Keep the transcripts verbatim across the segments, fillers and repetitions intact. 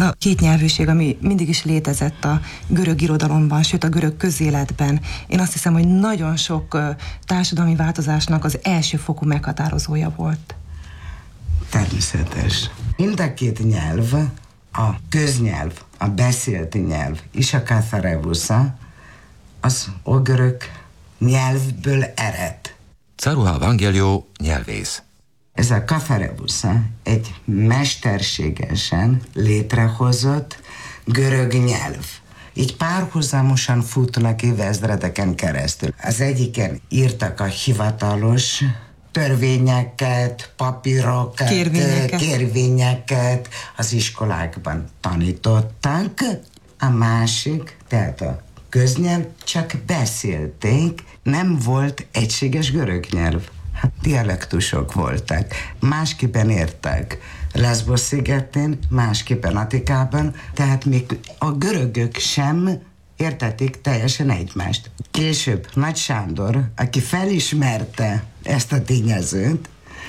a kétnyelvűség, ami mindig is létezett a görög irodalomban, sőt a görög közéletben, én azt hiszem, hogy nagyon sok társadalmi változásnak az első fokú meghatározója volt. Természetes. Mind a két nyelv, a köznyelv, a beszélt nyelv és a katharevusza, az ógörög nyelvből ered. Czaruha Vangelió nyelvész. Ez a katharevusza egy mesterségesen létrehozott görög nyelv. Így párhuzamosan futnak évezredeken keresztül. Az egyiken írtak a hivatalos törvényeket, papírokat, kérvényeket. kérvényeket az iskolákban tanítottak. A másik, tehát a köznyelv, csak beszélték, nem volt egységes görög nyelv. Hát dialektusok voltak, másképpen értek. Lesbos szigetén, másképpen Atikában, tehát még a görögök sem értették teljesen egymást. Később Nagy Sándor, aki felismerte ezt a tényezőt,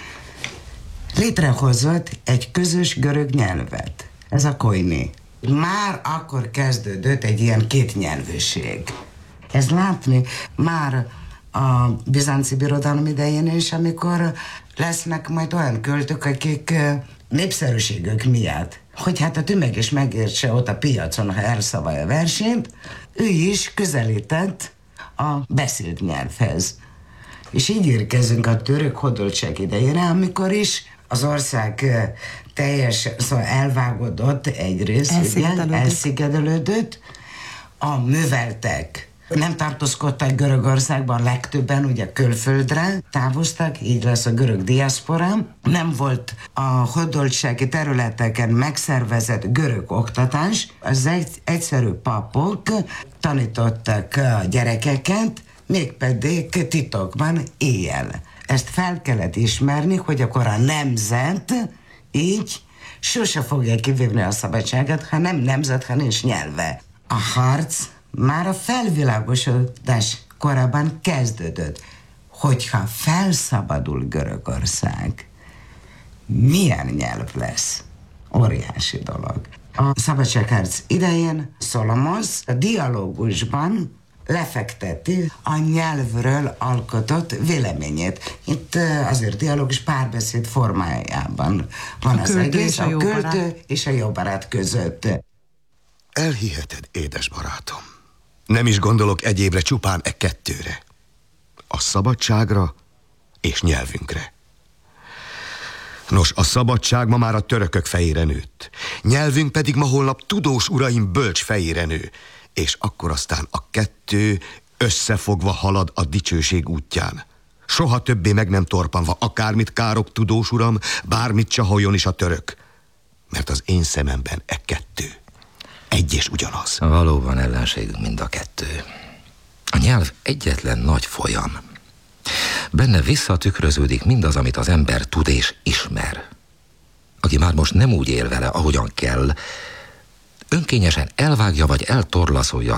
létrehozott egy közös görög nyelvet. Ez a koiné. Már akkor kezdődött egy ilyen kétnyelvűség. Ez látni már a bizánci birodalom idején is, amikor lesznek majd olyan költők, akik népszerűségük miatt, hogy hát a tömeg is megértse ott a piacon, ha elszavalja a versenyt, ő is közelített a beszélt nyelvhez. És így érkezünk a török hódoltság idejére, amikor is az ország teljes, szóval elvágódott egyrészt, elszigetelődött. elszigetelődött, a műveltek nem tartózkodtak Görögországban, legtöbben ugye külföldre távoztak, így lesz a görög diaszpora. Nem volt a hódoltsági területeken megszervezett görög oktatás, az egy, egyszerű papok tanítottak a gyerekeket, mégpedig titokban éjjel. Ezt fel kellett ismerni, hogy akkor a nemzet így sose fogja kivívni a szabadságát, ha nem nemzet, ha nincs nyelve. A harc már a felvilágosodás korában kezdődött, hogyha felszabadul Görögország, milyen nyelv lesz? Óriási dolog. A szabadságharc idején Szolomosz a dialógusban lefekteti a nyelvről alkotott véleményét. Itt azért dialógus párbeszéd formájában van az egész, a költő és a jó barát között. Elhiheted, édes barátom. Nem is gondolok egyébre, csupán e kettőre. A szabadságra és nyelvünkre. Nos, a szabadság ma már a törökök fejére nőtt. Nyelvünk pedig ma holnap tudós uraim bölcs fejére nő. És akkor aztán a kettő összefogva halad a dicsőség útján. Soha többé meg nem torpanva, akármit károk, tudós uram, bármit csaholjon is a török. Mert az én szememben e kettő egy és ugyanaz. Valóban ellenségünk mind a kettő. A nyelv egyetlen nagy folyam. Benne visszatükröződik mindaz, amit az ember tud és ismer. Aki már most nem úgy él vele, ahogyan kell, önkényesen elvágja vagy eltorlaszolja